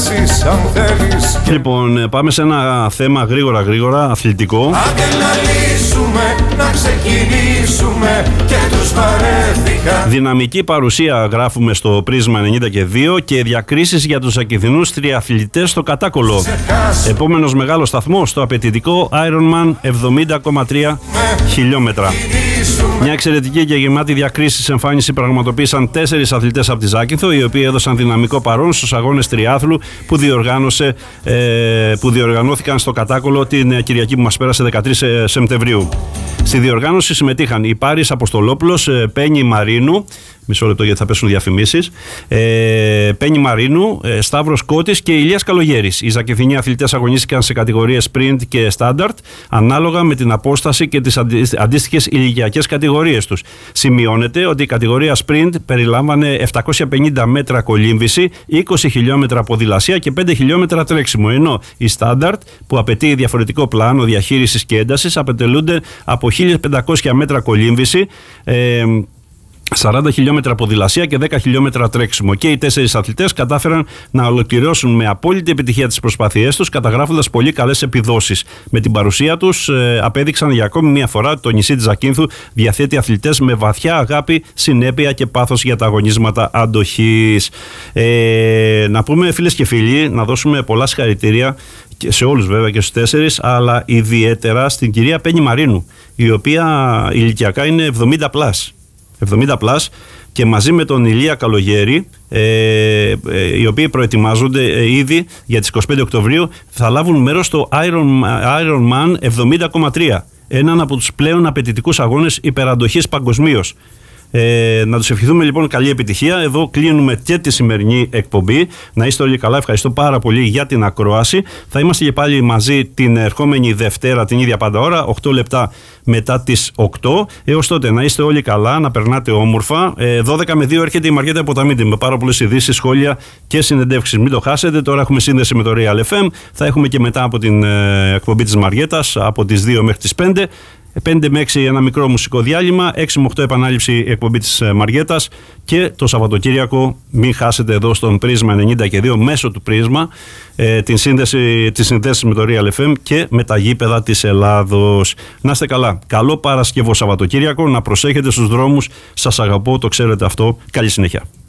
φτάσεις αν θέλεις. Λοιπόν, πάμε σε ένα θέμα γρήγορα, αθλητικό. Άντε να λύσουμε, να ξεκινήσουμε και τους βαρέθηκα. Δυναμική παρουσία γράφουμε στο Πρίσμα 92 και διακρίσεις για τους ακιθινούς τριαθλητές στο κατάκολο. Επόμενος μεγάλος σταθμός στο απαιτητικό Ironman 70,3 χιλιόμετρα. Μια εξαιρετική και γεμάτη διακρίσεις εμφάνιση πραγματοποίησαν 4 αθλητές από τη Ζάκυνθο, οι οποίοι έδωσαν δυναμικό παρόν στους αγώνες τριάθλου που διοργανώθηκαν στο κατάκολο την Κυριακή που μας πέρασε 13 Σεπτεμβρίου. Στη διοργάνωση συμμετείχαν η Πάρης Αποστολόπουλος, Πέννη Μαρίνου, μισό λεπτό γιατί θα πέσουν διαφημίσεις, Πέννη Μαρίνου, Σταύρος Κώτης και Ηλίας Καλογέρης. Οι Ζακυνθινοί αθλητές αγωνίστηκαν σε κατηγορίες sprint και standard, ανάλογα με την απόσταση και τις αντίστοιχες ηλικιακές κατηγορίες τους. Σημειώνεται ότι η κατηγορία sprint περιλάμβανε 750 μέτρα κολύμβηση, 20 χιλιόμετρα ποδηλασία και 5 χιλιόμετρα τρέξιμο, ενώ η standard, που απαιτεί διαφορετικό πλάνο διαχείρισης και έντασης, αποτελούνται από 1500 μέτρα κολύμβηση, 40 χιλιόμετρα ποδηλασία και 10 χιλιόμετρα τρέξιμο. Και οι 4 αθλητές κατάφεραν να ολοκληρώσουν με απόλυτη επιτυχία τις προσπάθειές τους, καταγράφοντας πολύ καλές επιδόσεις. Με την παρουσία τους απέδειξαν για ακόμη μια φορά ότι το νησί της Ζακύνθου διαθέτει αθλητές με βαθιά αγάπη, συνέπεια και πάθος για τα αγωνίσματα αντοχής. Να πούμε, φίλες και φίλοι, να δώσουμε πολλά συγχαρητήρια σε όλους βέβαια και στους 4, αλλά ιδιαίτερα στην κυρία Πέννη Μαρίνου, η οποία ηλικιακά είναι 70+, και μαζί με τον Ηλία Καλογέρη, οι οποίοι προετοιμάζονται ήδη για τις 25 Οκτωβρίου, θα λάβουν μέρος στο Ironman 70,3, έναν από τους πλέον απαιτητικούς αγώνες υπεραντοχής παγκοσμίως. Να τους ευχηθούμε λοιπόν καλή επιτυχία. Εδώ κλείνουμε και τη σημερινή εκπομπή. Να είστε όλοι καλά. Ευχαριστώ πάρα πολύ για την ακρόαση. Θα είμαστε και πάλι μαζί την ερχόμενη Δευτέρα την ίδια πάντα ώρα, 8 λεπτά μετά τις 8. Έως τότε να είστε όλοι καλά, να περνάτε όμορφα. 12 με 2 έρχεται η Μαριέτα Ποταμίτη με πάρα πολλές ειδήσεις, σχόλια και συνεντεύξεις. Μην το χάσετε. Τώρα έχουμε σύνδεση με το Real FM. Θα έχουμε και μετά από την εκπομπή της Μαριέτας από τις 2 μέχρι τις 5. 5 με 6 ένα μικρό μουσικό διάλειμμα, 6 με 8 επανάληψη εκπομπή της Μαριέτας και το Σαββατοκύριακο μην χάσετε εδώ στον Πρίσμα 92 μέσω του Πρίσμα τις συνδέσεις με το Real FM και με τα γήπεδα της Ελλάδος. Να είστε καλά. Καλό Παρασκευό Σαββατοκύριακο, να προσέχετε στους δρόμους, σας αγαπώ, το ξέρετε αυτό. Καλή συνέχεια.